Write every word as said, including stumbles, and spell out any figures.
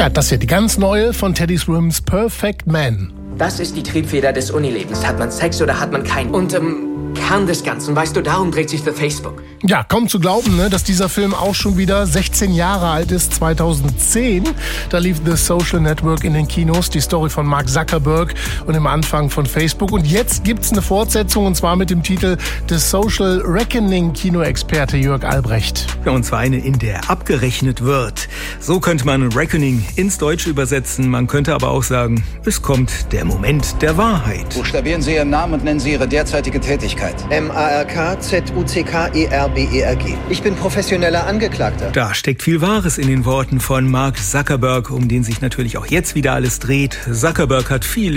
Tja, das hier, die ganz neue von Teddy Swims Perfect Man. Das ist die Triebfeder des Unilebens. Hat man Sex oder hat man keinen? Und ähm, Kern des Ganzen, weißt du, darum dreht sich The Facebook. Ja, kaum zu glauben, ne, dass dieser Film auch schon wieder sechzehn Jahre alt ist. zweitausendzehn, da lief The Social Network in den Kinos, die Story von Mark Zuckerberg und im Anfang von Facebook. Und jetzt gibt's eine Fortsetzung, und zwar mit dem Titel The Social Reckoning. Kinoexperte Jörg Albrecht. Ja, und zwar eine, in der abgerechnet wird. So könnte man Reckoning ins Deutsche übersetzen. Man könnte aber auch sagen, es kommt der Moment der Wahrheit. Buchstabieren Sie Ihren Namen und nennen Sie Ihre derzeitige Tätigkeit. M A R K Z U C K E R B E R G. Ich bin professioneller Angeklagter. Da steckt viel Wahres in den Worten von Mark Zuckerberg, um den sich natürlich auch jetzt wieder alles dreht. Zuckerberg hat viel